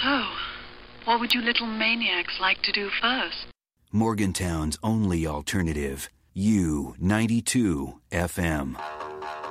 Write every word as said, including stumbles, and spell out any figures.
So, what would you little maniacs like to do first? Morgantown's only alternative, U ninety-two F M.